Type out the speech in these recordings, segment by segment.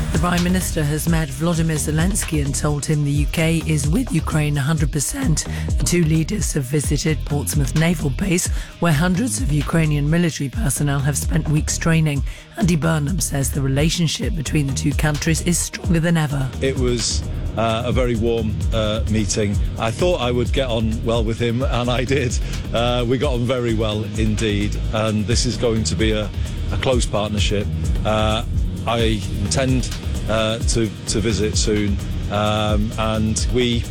The Prime Minister has met Volodymyr Zelensky and told him the UK is with Ukraine 100%. The two leaders have visited Portsmouth Naval Base, where hundreds of Ukrainian military personnel have spent weeks training. Andy Burnham says the relationship between the two countries is stronger than ever. It was a very warm meeting. I thought I would get on well with him, and I did. We got on very well indeed, and this is going to be a close partnership. I intend to visit soon, and we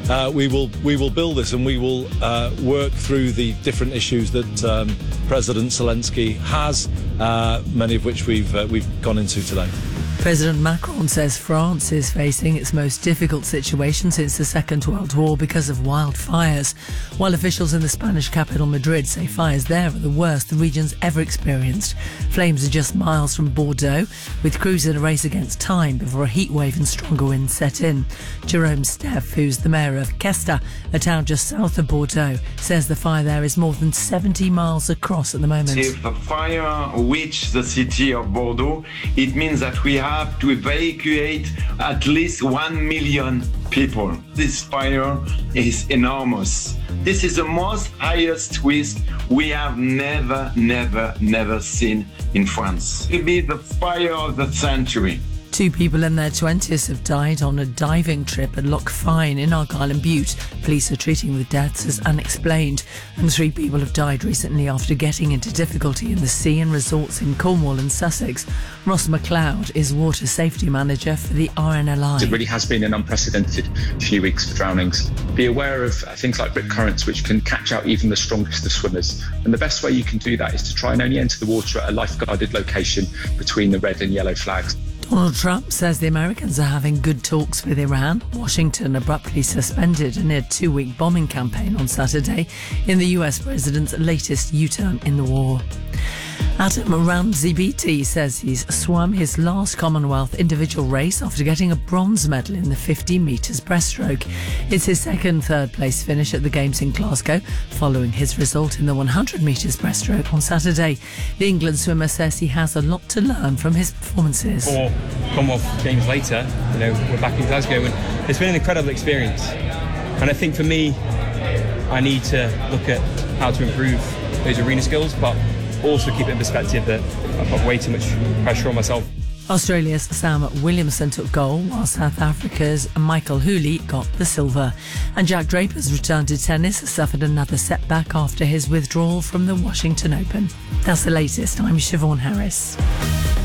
will build this, and we will work through the different issues that President Zelensky has, many of which we've gone into today. President Macron says France is facing its most difficult situation since the Second World War because of wildfires, while officials in the Spanish capital Madrid say fires there are the worst the region's ever experienced. Flames are just miles from Bordeaux, with crews in a race against time before a heatwave and stronger winds set in. Jerome Steff, who's the mayor of Kesta, a town just south of Bordeaux, says the fire there is more than 70 miles across at the moment. If the fire reaches the city of Bordeaux, it means that we have to evacuate at least 1 million people. This fire is enormous. This is the most highest risk we have never seen in France. It will be the fire of the century. 2 people in their 20s have died on a diving trip at Loch Fyne in Argyll and Bute. Police are treating the deaths as unexplained, and 3 people have died recently after getting into difficulty in the sea and resorts in Cornwall and Sussex. Ross MacLeod is water safety manager for the RNLI. It really has been an unprecedented few weeks for drownings. Be aware of things like rip currents, which can catch out even the strongest of swimmers. And the best way you can do that is to try and only enter the water at a lifeguarded location between the red and yellow flags. Donald Trump says the Americans are having good talks with Iran. Washington abruptly suspended a near 2-week bombing campaign on Saturday in the US president's latest U-turn in the war. Adam Ramsey-Beatty says he's swum his last Commonwealth individual race after getting a bronze medal in the 50 metres breaststroke. It's his second third-place finish at the Games in Glasgow, following his result in the 100 metres breaststroke on Saturday. The England swimmer says he has a lot to learn from his performances. 4 Commonwealth Games later, we're back in Glasgow, and it's been an incredible experience. And I think for me, I need to look at how to improve those arena skills, but also keep it in perspective that I've got way too much pressure on myself. Australia's Sam Williamson took gold, while South Africa's Michael Hooley got the silver. And Jack Draper's return to tennis has suffered another setback after his withdrawal from the Washington Open. That's the latest. I'm Siobhan Harris.